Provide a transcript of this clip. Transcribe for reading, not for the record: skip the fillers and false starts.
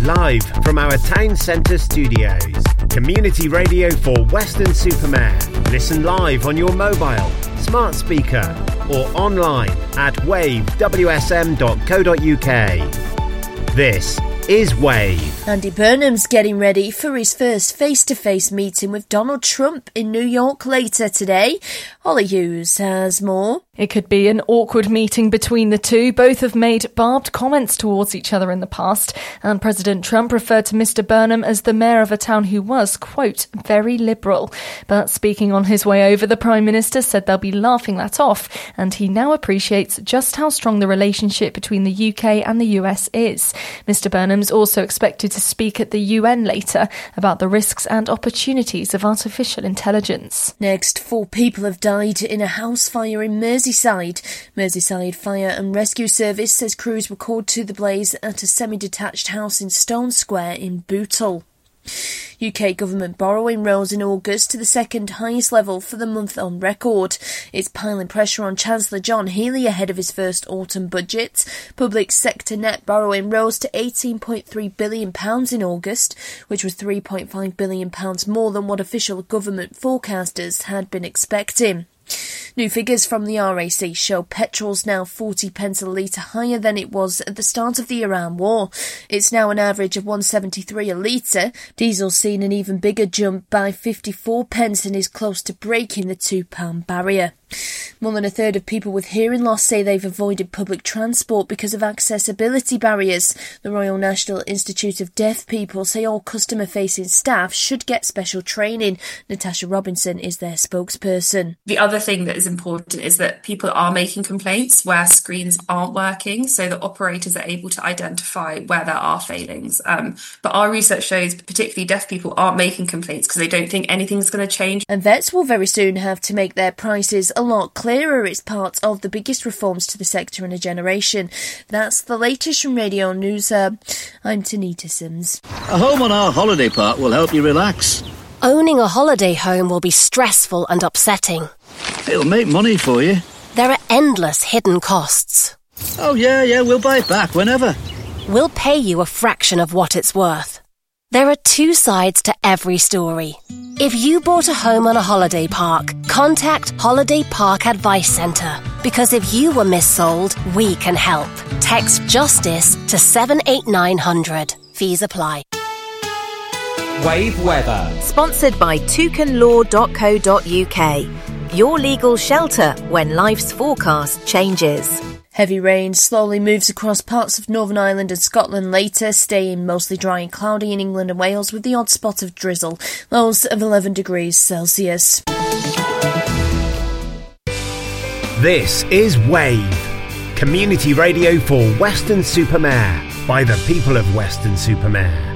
live from our town centre studios. Community radio for Weston-super-Mare. Listen live on your mobile, smart speaker or online at wavewsm.co.uk. This is Wave. Andy Burnham's getting ready for his first face-to-face meeting with Donald Trump in New York later today. Holly Hughes has more. It could be an awkward meeting between the two. Both have made barbed comments towards each other in the past, and President Trump referred to Mr. Burnham as the mayor of a town who was, quote, very liberal. But speaking on his way over, the Prime Minister said they'll be laughing that off, and he now appreciates just how strong the relationship between the UK and the US is. Mr. Burnham's also expected to speak at the UN later about the risks and opportunities of artificial intelligence. Next, 4 people have died in a house fire in Merseyside. Merseyside Fire and Rescue Service says crews were called to the blaze at a semi-detached house in Stone Square in Bootle. UK government borrowing rose in August to the second highest level for the month on record. It's piling pressure on Chancellor John Healey ahead of his first autumn budget. Public sector net borrowing rose to £18.3 billion in August, which was £3.5 billion more than what official government forecasters had been expecting. New figures from the RAC show petrol's now 40p a litre higher than it was at the start of the Iran war. It's now an average of 173 a litre. Diesel's seen an even bigger jump by 54p and is close to breaking the £2 barrier. More than a third of people with hearing loss say they've avoided public transport because of accessibility barriers. The Royal National Institute of Deaf People say all customer-facing staff should get special training. Natasha Robinson is their spokesperson. The other thing that is important is that people are making complaints where screens aren't working, so that operators are able to identify where there are failings. But our research shows particularly deaf people aren't making complaints because they don't think anything's going to change. And vets will very soon have to make their prices a lot clearer. It's part of the biggest reforms to the sector in a generation. That's the latest from Radio News Hub. I'm Tanita Sims. A home on our holiday park will help you relax. Owning a holiday home will be stressful and upsetting. It'll make money for you. There are endless hidden costs. Oh yeah, we'll buy it back whenever. We'll pay you a fraction of what it's worth. There are 2 sides to every story. If you bought a home on a holiday park, contact Holiday Park Advice Centre. Because if you were missold, we can help. Text JUSTICE to 78900. Fees apply. Wave weather. Sponsored by toucanlaw.co.uk. Your legal shelter when life's forecast changes. Heavy rain slowly moves across parts of Northern Ireland and Scotland later, staying mostly dry and cloudy in England and Wales with the odd spot of drizzle. Lows of 11 degrees Celsius. This is Wave. Community radio for Weston-super-Mare by the people of Weston-super-Mare.